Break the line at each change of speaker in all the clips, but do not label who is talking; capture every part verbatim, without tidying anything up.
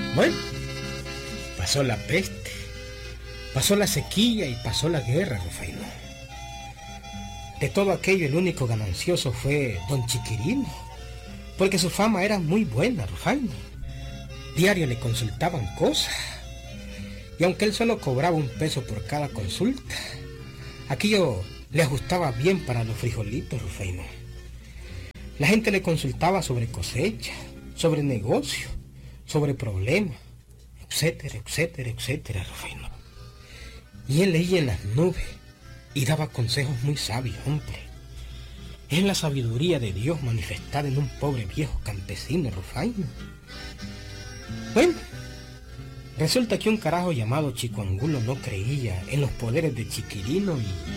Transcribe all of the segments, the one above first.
Bueno, pasó la peste, pasó la sequía y pasó la guerra, Rufaino. De todo aquello el único ganancioso fue don Chiquirino, porque su fama era muy buena, Rufaino. Diario le consultaban cosas, y aunque él solo cobraba un peso por cada consulta, aquello le ajustaba bien para los frijolitos, Rufaino. La gente le consultaba sobre cosecha, sobre negocio, sobre problemas, etcétera, etcétera, etcétera, Rufaino. Y él leía en las nubes y daba consejos muy sabios, hombre. Es la sabiduría de Dios manifestada en un pobre viejo campesino, Rufaino. Bueno, resulta que un carajo llamado Chico Angulo no creía en los poderes de Chiquirino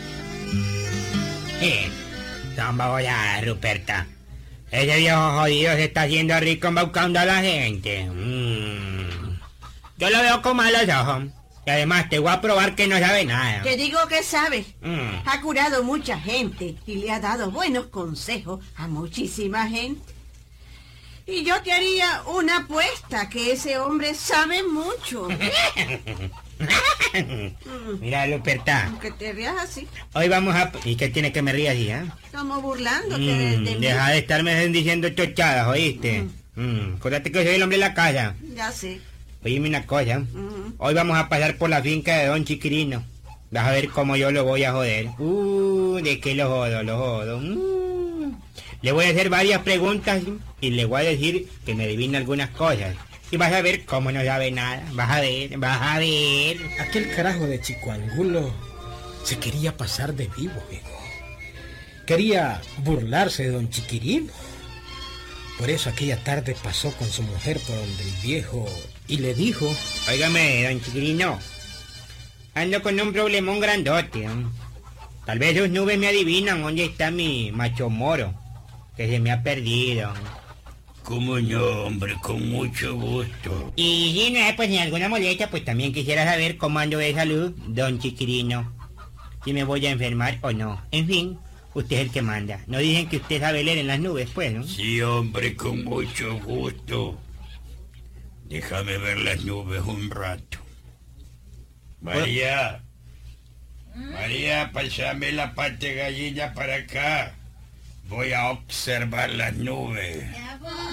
y...
Eh, son babosadas, Ruperta. Ese viejo jodido se está haciendo rico embaucando a la gente. Mm. Yo lo veo con malos ojos. Y además te voy a probar que no sabe nada.
Te digo que sabe.
Mm.
Ha curado mucha gente y le ha dado buenos consejos a muchísima gente. Y yo te haría una apuesta que ese hombre sabe mucho.
Mira, Luperta.
Que te rías así.
Hoy vamos a... ¿Y qué tiene que me rías así, eh?
Estamos burlándote
Mm,
de, de mí.
deja de estarme diciendo chochadas, ¿oíste? Mm. Mm, acuérdate que soy el hombre de la casa.
Ya sé.
Oíme una cosa.
Mm.
Hoy vamos a pasar por la finca de don Chiquirino. Vas a ver cómo yo lo voy a joder. Uh, ¿de qué lo jodo? Lo jodo. Mm. Le voy a hacer varias preguntas y le voy a decir que me adivine algunas cosas. Y vas a ver cómo no sabe nada. Vas a ver, vas a ver.
aquel carajo de Chico Angulo se quería pasar de vivo, viejo. Quería burlarse de don Chiquirino. Por eso aquella tarde pasó con su mujer por donde el viejo y le dijo:
Óigame, don Chiquirino, ando con un problemón grandote. ¿eh? Tal vez sus nubes me adivinan dónde está mi macho moro, que se me ha perdido.
¿Cómo no, hombre? Con mucho gusto.
Y si no es pues ni alguna molestia, pues también quisiera saber cómo ando de salud, don Chiquirino. Si me voy a enfermar o no. En fin, usted es el que manda. No dicen que usted sabe leer en las nubes, pues, ¿no?
Sí, hombre, con mucho gusto. Déjame ver las nubes un rato. María. María, pásame la pata de gallina para acá. Voy a observar las nubes.